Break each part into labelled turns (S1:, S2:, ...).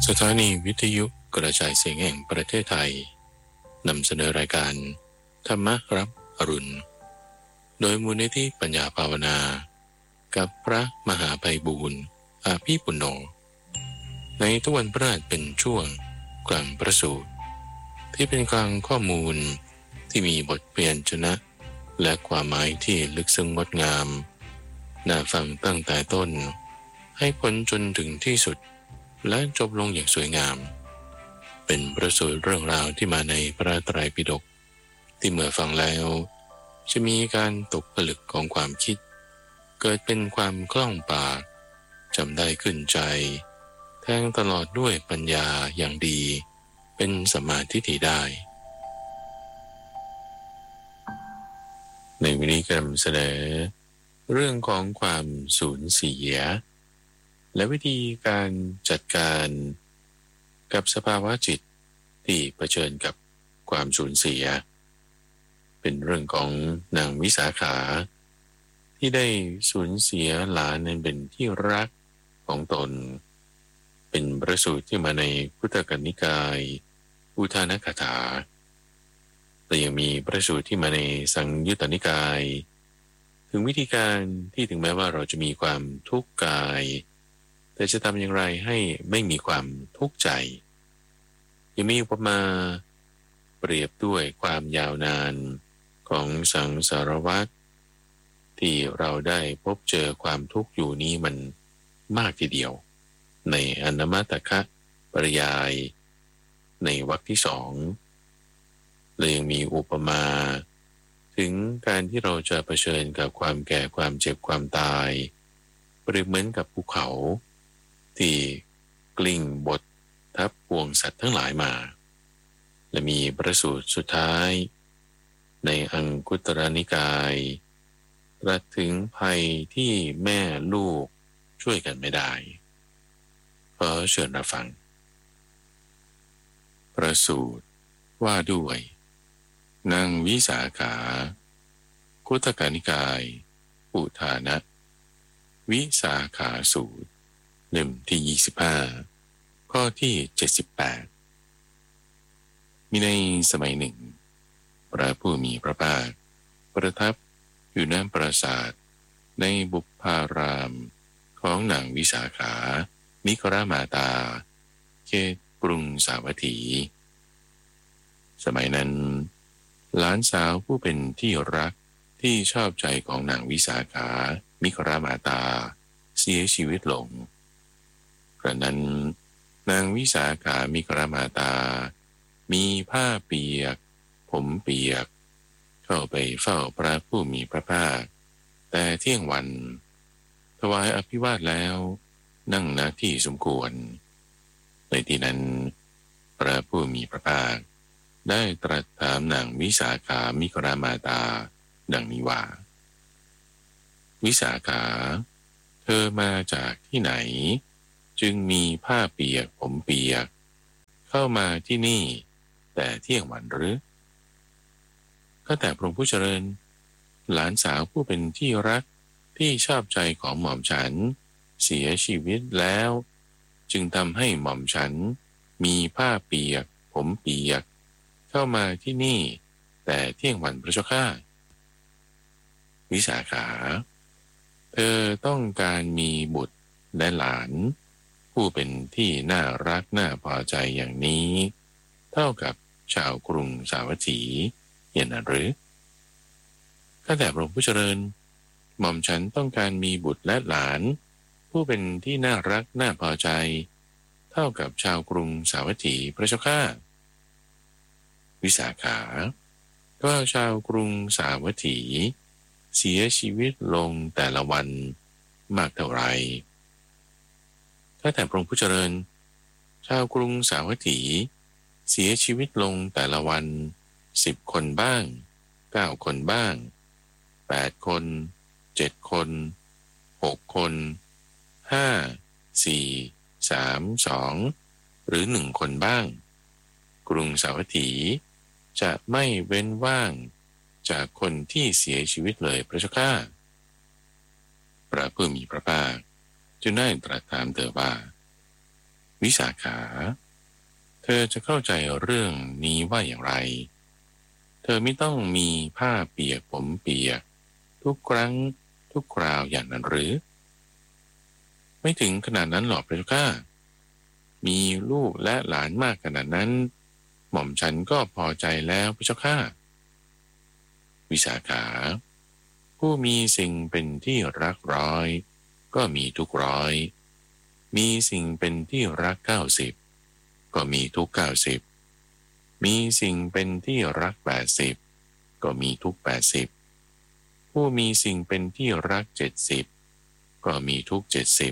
S1: สถานีวิทยุกระจายเสียงแห่งประเทศไทยนำเสนอรายการธรรมรับอรุณโดยมูลนิธิปัญญาภาวนากับพระมหาไพบูลย์อาภีปุณโญในทุกวันพฤหัสเป็นช่วงกลางประสูติที่เป็นกลางข้อมูลที่มีบทเปลี่ยนชนะและความหมายที่ลึกซึ้งงดงามน่าฟังตั้งแต่ต้นให้พ้นจนถึงที่สุดและจบลงอย่างสวยงามเป็นประสูติเรื่องราวที่มาในพระไตรปิฎกที่เมื่อฟังแล้วจะมีการตกผลึกของความคิดเกิดเป็นความคล่องปากจำได้ขึ้นใจแทงตลอดด้วยปัญญาอย่างดีเป็นสัมมาทิฏฐิได้ในวันนี้กำลังเสนอเรื่องของความสูญเสียและวิธีการจัดการกับสภาวะจิตที่เผชิญกับความสูญเสียเป็นเรื่องของนางวิสาขาที่ได้สูญเสียหลานนั้นเป็นที่รักของตนเป็นประสูติที่มาในพุทธกนิกายอุทานคถาแต่ยังมีประสูติที่มาในสังยุตตนิกายถึงวิธีการที่ถึงแม้ว่าเราจะมีความทุกข์กายแต่จะทำอย่างไรให้ไม่มีความทุกข์ใจยังมีอุปมาเปรียบด้วยความยาวนานของสังสารวัฏที่เราได้พบเจอความทุกข์อยู่นี้มันมากทีเดียวในอนามตคะปริยายในวรรคที่สองเลยยังมีอุปมาถึงการที่เราจะเผชิญกับความแก่ความเจ็บความตายเปรียบเหมือนกับภูเขาที่กลิ้งบดทับพวงสัตว์ทั้งหลายมาและมีประสูติสุดท้ายในอังคุตรนิกายตรัสถึงภัยที่แม่ลูกช่วยกันไม่ได้ขอเชิญรับฟังประสูติว่าด้วยนางวิสาขาคุตกนิกายอุทานะวิสาขาสูตรเล่มที่25ข้อที่78มีในสมัยหนึ่งพระผู้มีพระภาคประทับอยู่ณปราสาทในบุพพารามของนางวิสาขามิครามาตาเขตกรุงสาวัตถีสมัยนั้นหลานสาวผู้เป็นที่รักที่ชอบใจของนางวิสาขามิครามาตาเสียชีวิตลงกระนั้นนางวิสาขามิครามาตามีผ้าเปียกผมเปียกเข้าไปเฝ้าพระผู้มีพระภาคแต่เที่ยงวันถวายอภิวาทแล้วนั่งณที่สมควรในที่นั้นพระผู้มีพระภาคได้ตรัสถามนางวิสาขามิครามาตาดังนี้ว่าวิสาขาเธอมาจากที่ไหนจึงมีผ้าเปียกผมเปียกเข้ามาที่นี่แต่เที่ยงวันหรือข้าแต่พระองค์ผู้เจริญหลานสาวผู้เป็นที่รักที่ชอบใจของหม่อมฉันเสียชีวิตแล้วจึงทำให้หม่อมฉันมีผ้าเปียกผมเปียกเข้ามาที่นี่แต่เที่ยงวันพระเจ้าข้าวิสาขาเธอต้องการมีบุตรและหลานผู้เป็นที่น่ารักน่าพอใจอย่างนี้เท่ากับชาวกรุงสาวัตถีอย่างนั้นหรือข้าแต่พระองค์ผู้เจริญหม่อมฉันต้องการมีบุตรและหลานผู้เป็นที่น่ารักน่าพอใจเท่ากับชาวกรุงสาวัตถีพระเจ้าข้าวิสาขาก็ชาวกรุงสาวัตถีเสียชีวิตลงแต่ละวันมากเท่าไรข้าแต่พระองค์ผู้เจริญชาวกรุงสาวัตถีเสียชีวิตลงแต่ละวัน10 คนบ้าง9 คนบ้าง8 คน7 คน6 คน5 4 3 2หรือ1 คนบ้างกรุงสาวัตถีจะไม่เว้นว่างจากคนที่เสียชีวิตเลยพระเจ้าข้าพระผู้มีพระภาคจึงได้ตรัสถามเธอว่าวิสาขา เธอจะเข้าใจเรื่องนี้ว่าอย่างไร เธอไม่ต้องมีผ้าเปียกผมเปียกทุกครั้งทุกคราวอย่างนั้นหรือไม่ถึงขนาดนั้นหรอกพระเจ้าข้ามีลูกและหลานมากขนาดนั้นหม่อมฉันก็พอใจแล้วพระเจ้าข้าวิสาขาผู้มีสิ่งเป็นที่รักร้อยก็มีทุกร้อยมีสิ่งเป็นที่รัก90ก็มีทุก90มีสิ่งเป็นที่รัก80ก็มีทุก80ผู้มีสิ่งเป็นที่รัก70ก็มีทุก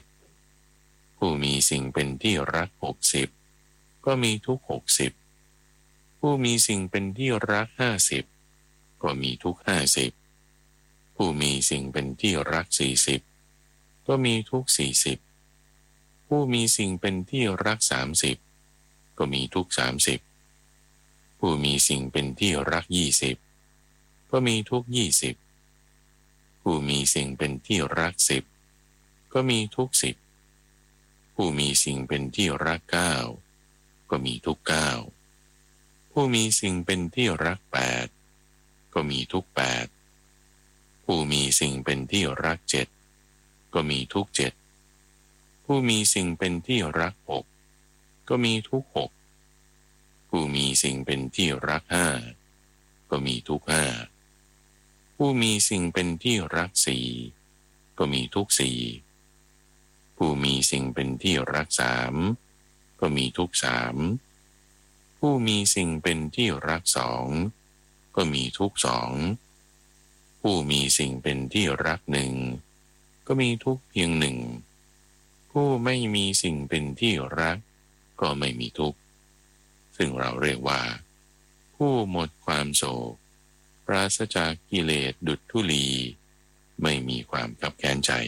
S1: 70ผู้มีสิ่งเป็นที่รัก60ก็มีทุก60ผู้มีสิ่งเป็นที่รัก50ก็มีทุก50ผู้มีสิ่งเป็นที่รัก40ก็มีทุก40ผู้มีสิ่งเป็นที่รัก30ก็มีทุก30ผู้มีสิ่งเป็นที่รัก20ก็มีทุก20ผู้มีสิ่งเป็นที่รัก10ก็มีทุก10ผู้มีสิ่งเป็นที่รัก9ก็มีทุก9ผู้มีสิ่งเป็นที่รัก8ก็มีทุก8ผู้มีสิ่งเป็นที่รัก7ก็มีทุก7ผู้มีสิ่งเป็นที่รัก6ก็มีทุก6ผู้มีสิ่งเป็นที่รัก5ก็มีทุก5ผู้มีสิ่งเป็นที่รัก4ก็มีทุก4ผู้มีสิ่งเป็นที่รัก3ก็มีทุก3ผู้มีสิ่งเป็นที่รัก2ก็มีทุก2ผู้มีสิ่งเป็นที่รัก1ก็มีทุกเพียง1ผู้ไม่มีสิ่งเป็นที่รักก็ไม่มีทุกข์ซึ่งเราเรียกว่าผู้หมดความโศกปราศจากกิเลสดุจธุลีไม่มีความคับแค้นใจ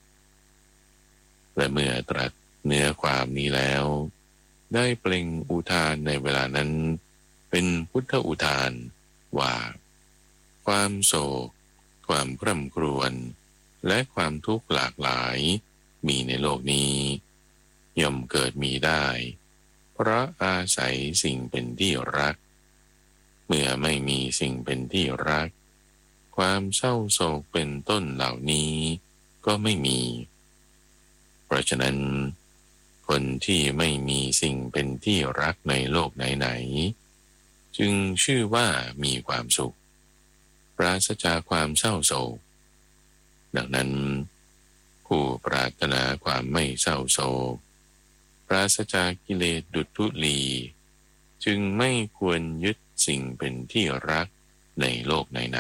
S1: และเมื่อตรัสเนื้อความนี้แล้วได้เปล่งอุทานในเวลานั้นเป็นพุทธอุทานว่าความโศกความคร่ำครวญและความทุกข์หลากหลายมีในโลกนี้ย่อมเกิดมีได้เพราะอาศัยสิ่งเป็นที่รักเมื่อไม่มีสิ่งเป็นที่รักความเศร้าโศกเป็นต้นเหล่านี้ก็ไม่มีเพราะฉะนั้นคนที่ไม่มีสิ่งเป็นที่รักในโลกไหนๆจึงชื่อว่ามีความสุขปราศจากความเศร้าโศกดังนั้นผู้ปรารถนาความไม่เศร้าโศกปราศจากกิเลสดุจธุลีจึงไม่ควรยึดสิ่งเป็นที่รักในโลกไหน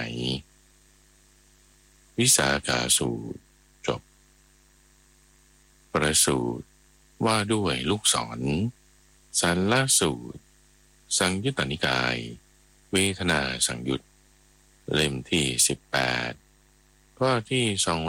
S1: ๆวิสาขาสูตรจบประสูตรว่าด้วยลูกศรสันลสูตรสังยุตตนิกายเวทนาสังยุตเล่มที่18ข้อที่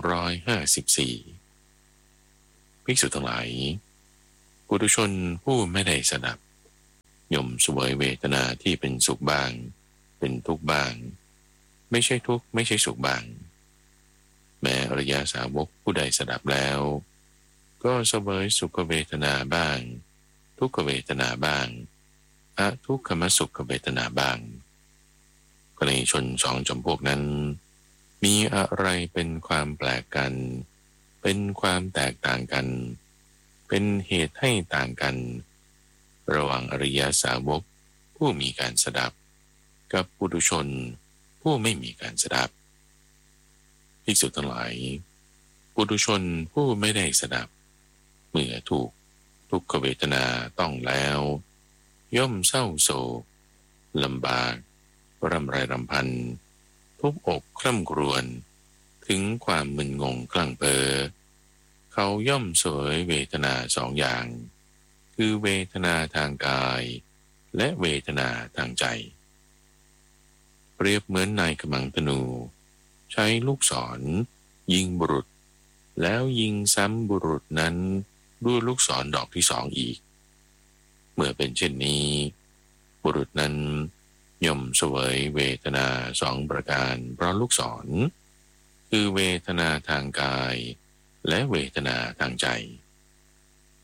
S1: 254ภิกษุทั้งหลายปุถุชนผู้ไม่ได้สดับย่อมเสวยเวทนาที่เป็นสุขบ้างเป็นทุกข์บ้างไม่ใช่ทุกข์ไม่ใช่สุขบ้างแม้อริยสาวกผู้ใดสดับแล้วก็เสวยสุขเวทนาบ้างทุกขเวทนาบ้างอทุกขมสุขเวทนาบ้างก็ในชนสองจำพวกนั้นมีอะไรเป็นความแปลกกันเป็นความแตกต่างกันเป็นเหตุให้ต่างกันระหว่างอริยสาวกผู้มีการสดับกับปุถุชนผู้ไม่มีการสดับภิกษุทั้งหลายปุถุชนผู้ไม่ได้สดับเมื่อถูกทุกขเวทนาต้องแล้วย่อมเศร้าโศกลำบากรำไรรำพันทุบอกคร่ำครวญถึงความมึนงงคลั่งเพ้อเขาย่อมเสวยเวทนาสองอย่างคือเวทนาทางกายและเวทนาทางใจเปรียบเหมือนนายกำลังธนูใช้ลูกศรยิงบุรุษแล้วยิงซ้ำบุรุษนั้นด้วยลูกศรดอกที่สองอีกเมื่อเป็นเช่นนี้บุรุษนั้นย่อมเสวยเวทนาสองประการเพราะลูกศรคือเวทนาทางกายและเวทนาทางใจข้อ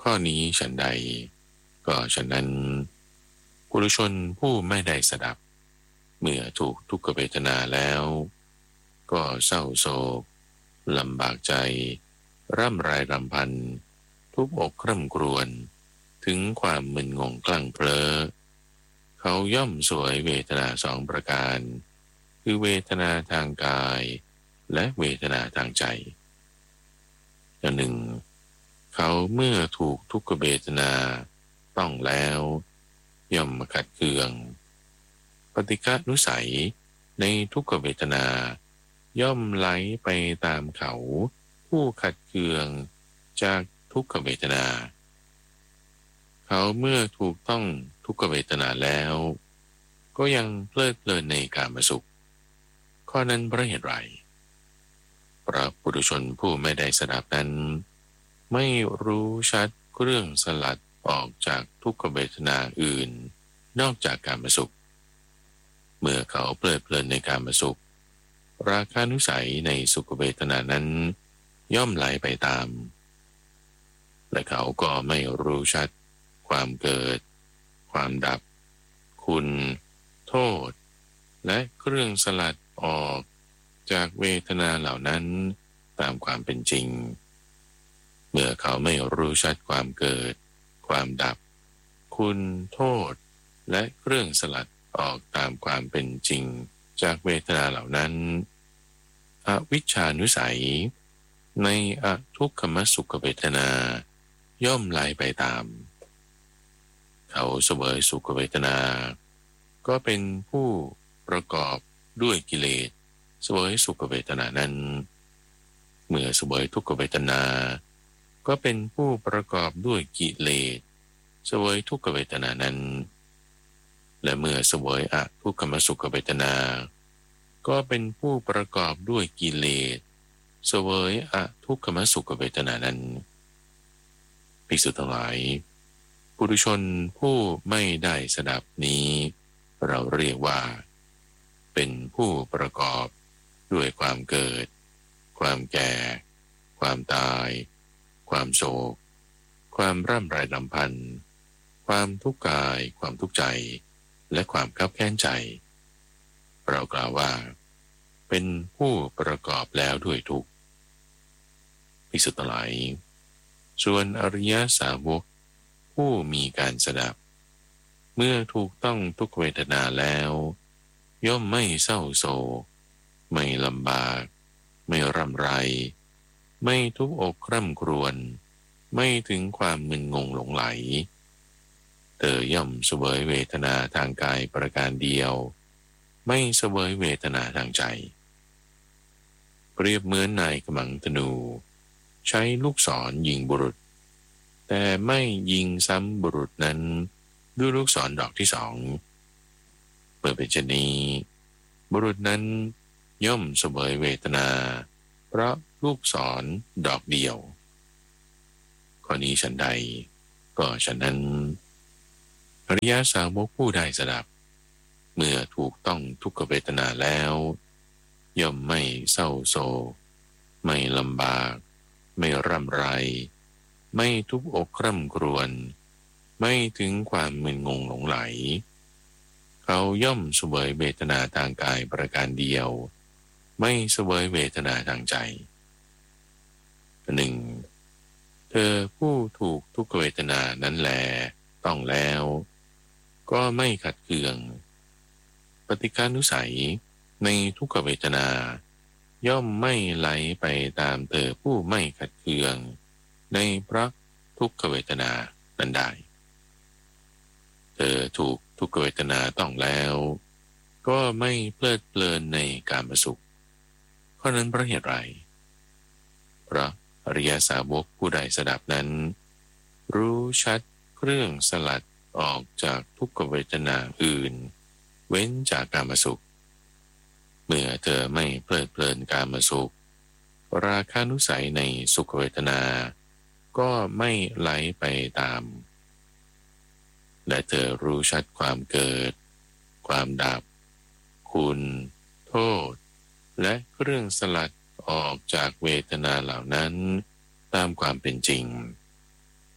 S1: ข้อนี้ฉันใดก็ฉะนั้นปุถุชนผู้ไม่ได้สดับเมื่อถูกทุกขเวทนาแล้วก็เศร้าโศกลำบากใจร่ำไรรำพันทุบอกคร่ำครวญถึงความมึนงงคลั่งเพลอเขาย่อมสวยเวทนาสองประการคือเวทนาทางกายและเวทนาทางใจอย่างหนึ่งเขาเมื่อถูกทุกขเวทนาต้องแล้วย่อมขัดเคืองปฏิฆะนุสัยในทุกขเวทนาย่อมไหลไปตามเขาผู้ขัดเคืองจากทุกขเวทนาเขาเมื่อถูกต้องทุกขเวทนาแล้วก็ยังเพลิดเพลินในกามสุขข้อนั้นเพราะเหตุไรเพราะปุถุชนผู้ไม่ได้สดับนั้นไม่รู้ชัดเรื่องสลัดออกจากทุกขเวทนาอื่นนอกจากกามสุขเมื่อเขาเพลิดเพลินในกามสุขราคานุสัยในสุขเวทนานั้นย่อมไหลไปตามและเขาก็ไม่รู้ชัดความเกิดความดับคุณโทษและเครื่องสลัดออกจากเวทนาเหล่านั้นตามความเป็นจริงเมื่อเขาไม่รู้ชัดความเกิดความดับคุณโทษและเครื่องสลัดออกตามความเป็นจริงจากเวทนาเหล่านั้นอวิชชานุสัยในอทุกขมสุขเวทนาย่อมไหลไปตามเขาเสวยสุขเวทนาก็เป็นผู้ประกอบด้วยกิเลสเสวยสุขเวทนานั้นเมื่อเสวยทุกขเวทนาก็เป็นผู้ประกอบด้วยกิเลสเสวยทุกขเวทนานั้นและเมื่อเสวยอทุกขมสุขเวทนาก็เป็นผู้ประกอบด้วยกิเลสเสวยอทุกขมสุขเวทนานั้นภิกษุทั้งหลายปุถุชนผู้ไม่ได้สดับนี้เราเรียกว่าเป็นผู้ประกอบด้วยความเกิดความแก่ความตายความโศกความร่ำไรรำพันความทุกข์กายความทุกข์ใจและความคับแค้นใจเรากล่าวว่าเป็นผู้ประกอบแล้วด้วยทุกข์ภิกษุทั้งหลายส่วนอริยสาวกผู้มีการสดับเมื่อถูกต้องทุกเวทนาแล้วย่อมไม่เศร้าโศกไม่ลำบากไม่ร่ำไรไม่ทุกอกคร่ำครวญไม่ถึงความมึนงงหลงไหลเธอย่อมเสวยเวทนาทางกายประการเดียวไม่เสวยเวทนาทางใจเปรียบเหมือนนายกำลังธนูใช้ลูกศรยิงบุรุษแต่ไม่ยิงซ้ำบุรุษนั้นด้วยลูกศรดอกที่สองเมื่อเป็นเช่นนี้บุรุษนั้นย่อมเสวยเวทนาเพราะลูกศรดอกเดียวข้อนี้ฉันใดก็ฉะนั้นอริยสาวกผู้ได้สดับเมื่อถูกต้องทุกขเวทนาแล้วย่อมไม่เศร้าโศกไม่ลำบากไม่ร่ำไรไม่ทุกข์อกคร่ำครวญไม่ถึงความมึนงงหลงไหลเขาย่อมเสวยเวทนาทางกายประการเดียวไม่เสวยเวทนาทางใจหนึ่งเธอผู้ถูกทุกขเวทนานั้นแลต้องแล้วก็ไม่ขัดเคืองปฏิฆานุสัยในทุกขเวทนาย่อมไม่ไหลไปตามเธอผู้ไม่ขัดเคืองในพระทุกขเวทนานั้นได้เธอถูกทุกขเวทนาต้องแล้วก็ไม่เพลิดเพลินในกามสุขเพราะนั้นเพราะเหตุไรเพราะอริยสาวกผู้ใดสดับนั้นรู้ชัดเครื่องสลัดออกจากทุกขเวทนาอื่นเว้นจากกามสุขเมื่อเธอไม่เพลิดเพลินกามสุขราคานุสัยในสุขเวทนาก็ไม่ไหลไปตามและเธอรู้ชัดความเกิดความดับคุณโทษและเครื่องสลัดออกจากเวทนาเหล่านั้นตามความเป็นจริง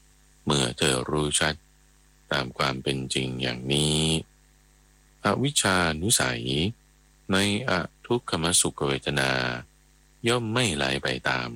S1: เมื่อเธอรู้ชัดตามความเป็นจริงอย่างนี้อวิชชานุสัยในอทุกขมสุขเวทนาย่อมไม่ไหลไปตาม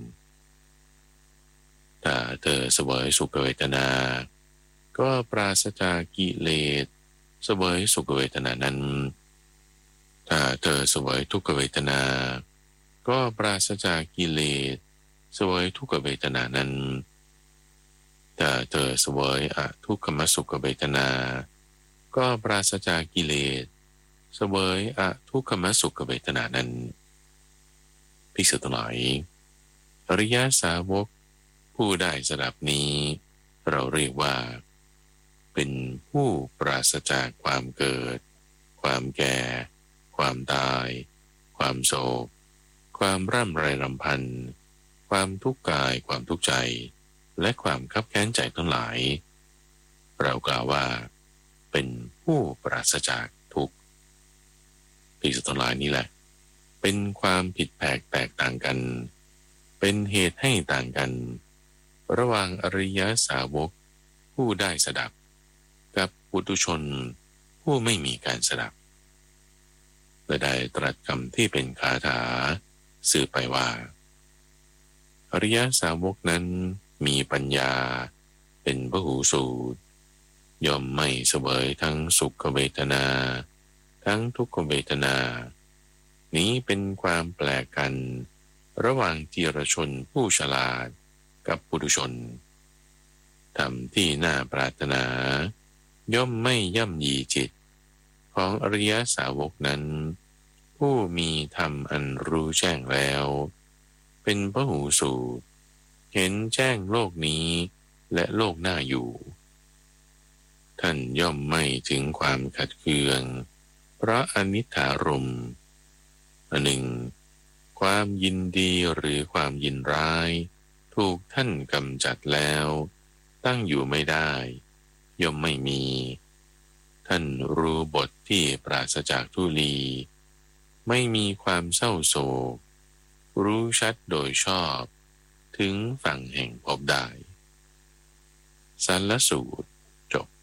S1: ถ้าเธอเสวยสุขเวทนาก็ปราศจากกิเลสเสวยสุขเวทนานั้นถ้าเธอเสวยทุกขเวทนาก็ปราศจากกิเลสเสวยทุกขเวทนานั้นถ้าเธอเสวยอทุกขมสุขเวทนาก็ปราศจากกิเลสเสวยอทุกขมสุขเวทนานั้นภิกษุทั้งหลายอริยสาวกผู้ได้สดับนี้เราเรียกว่าเป็นผู้ปราศจากความเกิดความแก่ความตายความโศกความร่ำไรรำพันความทุกข์กายความทุกข์ใจและความคับแค้นใจทั้งหลายเรากล่าวว่าเป็นผู้ปราศจากทุกข์ภิกษุทั้งหลายนี้แหละเป็นความผิดแผกแตกต่างกันเป็นเหตุให้ต่างกันระหว่างอริยสาวกผู้ได้สดับกับปุถุชนผู้ไม่มีการสดับและได้ตรัสคำที่เป็นคาถาสื่อไปว่าอริยสาวกนั้นมีปัญญาเป็นพหูสูตรย่อมไม่เสวยทั้งสุขเวทนาทั้งทุกขเวทนานี้เป็นความแปลกกันระหว่างทีรชนผู้ฉลาดกับปุถุชนธรรมที่น่าปรารถนาย่อมไม่ย่ำยีจิตของอริยสาวกนั้นผู้มีธรรมอันรู้แจ้งแล้วเป็นพหูสูตรเห็นแจ้งโลกนี้และโลกหน้าอยู่ท่านย่อมไม่ถึงความขัดเคืองเพราะอนิจฐารมณ์อันหนึ่งความยินดีหรือความยินร้ายถูกท่านกำจัดแล้วตั้งอยู่ไม่ได้ย่อมไม่มีท่านรู้บทที่ปราศจากทุลีไม่มีความเศร้าโศกรู้ชัดโดยชอบถึงฝั่งแห่งพบได้สัลลสูตรจบ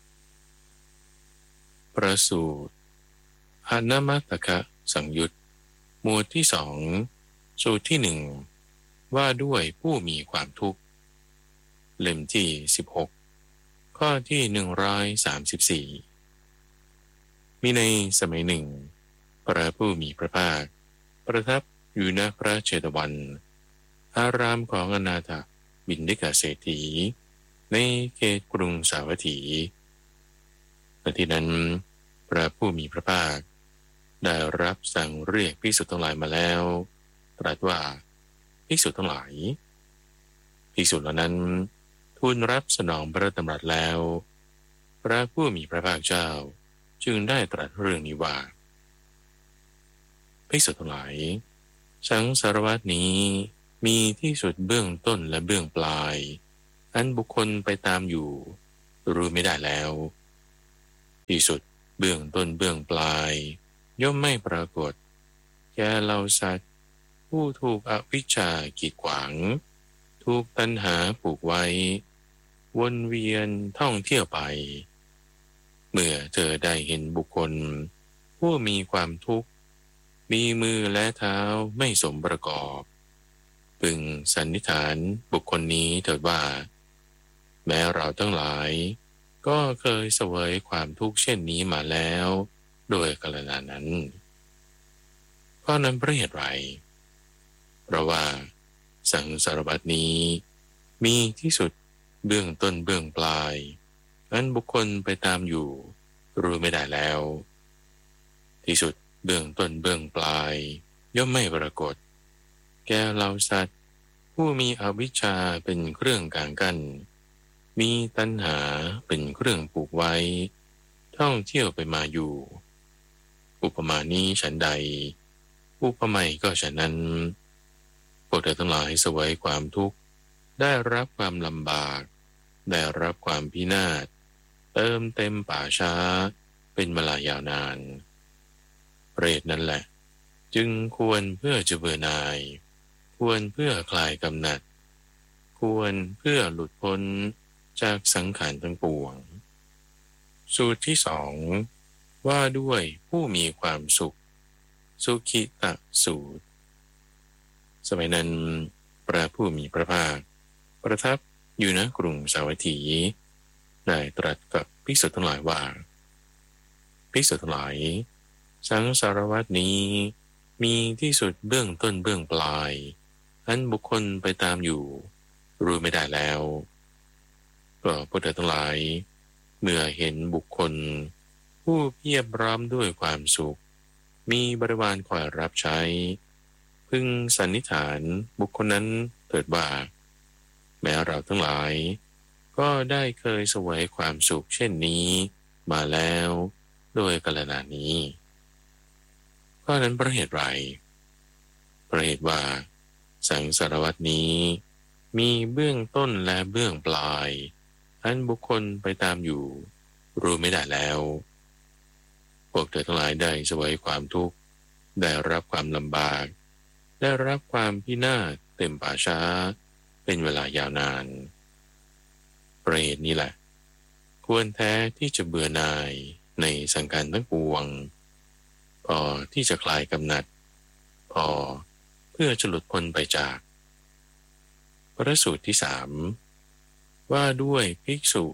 S1: ประสูตรอนมัตตกสังยุตหมวดที่สองสูตรที่หนึ่งว่าด้วยผู้มีความทุกข์เล่มที่16ข้อที่134มีในสมัยหนึ่งพระผู้มีพระภาคประทับอยู่ณพระเชตวันอารามของอนาถบิณฑิกเศรษฐีในเขตกรุงสาวัตถีณที่นั้นพระผู้มีพระภาคได้รับสั่งเรียกภิกษุทั้งหลายมาแล้วตรัสว่าภิกษุทั้งหลายภิกษุเหล่านั้นทูลรับสนองพระดำรัสแล้วพระผู้มีพระภาคเจ้าจึงได้ตรัสเรื่องนี้ว่าภิกษุทั้งหลายสังสารวัฏนี้มีที่สุดเบื้องต้นและเบื้องปลายอันบุคคลไปตามอยู่รู้ไม่ได้แล้วที่สุดเบื้องต้นเบื้องปลายย่อมไม่ปรากฏแก่เหล่าสัตว์ผู้ถูกอวิชชากีดขวางถูกตัณหาผูกไว้วนเวียนท่องเที่ยวไปเมื่อเธอได้เห็นบุคคลผู้มีความทุกข์มีมือและเท้าไม่สมประกอบพึงสันนิษฐานบุคคลนี้เถิดว่าแม้เราทั้งหลายก็เคยเสวยความทุกข์เช่นนี้มาแล้วโดยกาลนานนั้นเพราะนั้นเพราะเหตุไรเพราะว่าสังสารวัฏนี้มีที่สุดเบื้องต้นเบื้องปลายอันบุคคลไปตามอยู่รู้ไม่ได้แล้วที่สุดเบื้องต้นเบื้องปลายย่อมไม่ปรากฏแก่เหล่าสัตว์ผู้มีอวิชชาเป็นเครื่องกางกั้นมีตัณหาเป็นเครื่องผูกไว้ท่องเที่ยวไปมาอยู่อุปมานี้ฉันใดอุปไมยก็ฉะนั้นพวกเธอทั้งหลายเสวยความทุกข์ได้รับความลำบากได้รับความพินาศเติมเต็มป่าช้าเป็นเวลายาวนานเปรตนั่นแหละจึงควรเพื่อจะเบื่อหน่ายควรเพื่อคลายกำหนัดควรเพื่อหลุดพ้นจากสังขารทั้งปวงสูตรที่สองว่าด้วยผู้มีความสุขสุขิตะสูตรสมัยนั้นพระผู้มีพระภาคประทับอยู่ณกรุงสาวัตถีได้ตรัสกับภิกษุทั้งหลายว่าภิกษุทั้งหลายสังสารวัฏนี้มีที่สุดเบื้องต้นเบื้องปลายอันบุคคลไปตามอยู่รู้ไม่ได้แล้วก็พวกเธอทั้งหลายเมื่อเห็นบุคคลผู้เพียบพร้อมด้วยความสุขมีบริวารคอยรับใช้พึงสันนิษฐานบุคคลนั้นเถิดว่าแม้เราทั้งหลายก็ได้เคยเสวยความสุขเช่นนี้มาแล้วโดยกาลนานนี้เพราะนั้นเพราะเหตุไรเพราะเหตุว่าสังสารวัฏนี้มีเบื้องต้นและเบื้องปลายอันบุคคลไปตามอยู่รู้ไม่ได้แล้วพวกเธอทั้งหลายได้เสวยความทุกข์ได้รับความลำบากได้รับความพินาศเต็มป่าช้าเป็นเวลายาวนานประเหตุนี้แหละควรแท้ที่จะเบื่อหน่ายในสังขารทั้งปวงพอที่จะคลายกำหนัดพอเพื่อจะหลุดพ้นไปจากพระสูตรที่สามว่าด้วยภิกษุ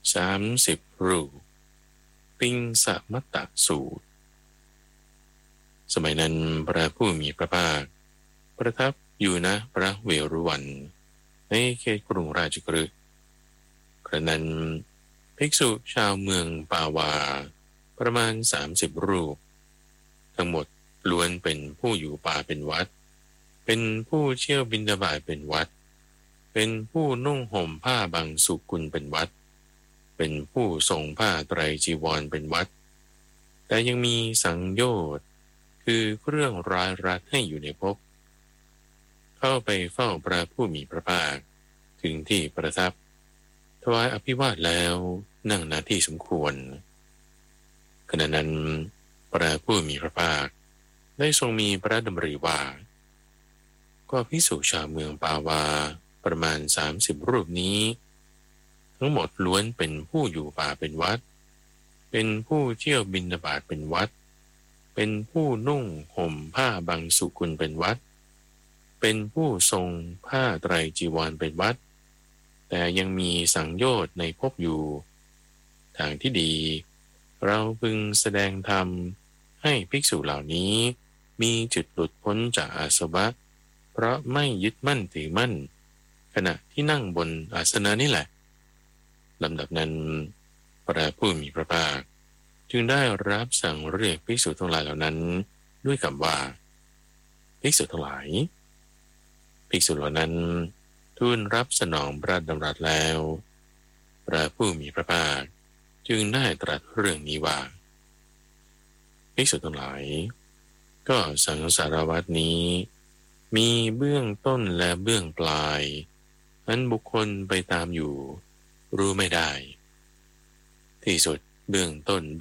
S1: 30 รูปปิงสมัตตสูตรสมัยนั้นพระผู้มีพระภาคประทับอยู่ณพระเวรุวันในเขตกรุงราชคฤห์ครั้งนั้นภิกษุชาวเมืองปาวาประมาณ30 รูปทั้งหมดล้วนเป็นผู้อยู่ป่าเป็นวัดเป็นผู้เชี่ยวบิณฑบาตเป็นวัดเป็นผู้นุ่งห่มผ้าบางสุกุลเป็นวัดเป็นผู้ทรงผ้าไตรจีวรเป็นวัดแต่ยังมีสังโยชน์คือเครื่องร้ายรัดให้อยู่ในภพเข้าไปเฝ้าพระผู้มีพระภาคถึงที่ประทับถวายอภิวาทแล้วนั่งณที่สมควรขณะนั้นพระผู้มีพระภาคได้ทรงมีพระดำริว่าก็ภิกษุชาวเมืองปาวาประมาณ30 รูปนี้ทั้งหมดล้วนเป็นผู้อยู่ป่าเป็นวัดเป็นผู้เที่ยวบิณฑบาตเป็นวัดเป็นผู้นุ่งห่มผ้าบางสุกุลเป็นวัดเป็นผู้ทรงผ้าไตรจีวรเป็นวัดแต่ยังมีสังโยชน์ในภพอยู่ทางที่ดีเราพึงแสดงธรรมให้ภิกษุเหล่านี้มีจุดหลุดพ้นจากอาสวะเพราะไม่ยึดมั่นถือมั่นขณะที่นั่งบนอาสนะนี่แหละลำดับนั้นพระผู้มีพระภาคจึงได้รับสั่งเรียกภิกษุทั้งหลายเหล่านั้นด้วยคำว่าภิกษุทั้งหลายภิกษุเหล่านั้นทูลรับสนองพระดำรัสแล้วพระผู้มีพระภาคจึงได้ตรัสเรื่องนี้ว่าภิกษุทั้งหลายก็สังสารวัฏนี้มีเบื้องต้นและเบื้องปลายอันบุคคลไปตามอยู่รู้ไม่ได้ที่สุดเบื้องต้น